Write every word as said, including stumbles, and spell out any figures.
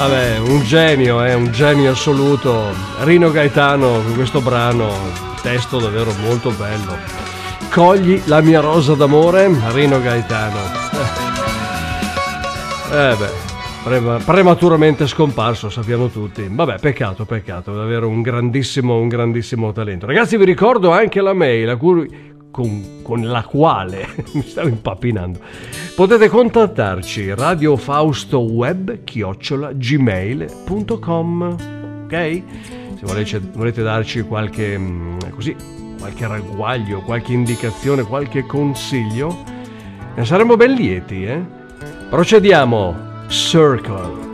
Vabbè, un genio, eh, un genio assoluto. Rino Gaetano con questo brano, testo davvero molto bello. Cogli la mia rosa d'amore, Rino Gaetano. Eh beh, prema- prematuramente scomparso, sappiamo tutti. Vabbè, peccato, peccato, davvero un grandissimo, un grandissimo talento. Ragazzi, vi ricordo anche la mail a cui... Con, con la quale mi stavo impappinando potete contattarci, radiofaustoweb chiocciola gmail punto com, ok? Se volete, volete darci qualche così qualche ragguaglio, qualche indicazione, qualche consiglio, ne saremmo ben lieti, eh? Procediamo. Circle.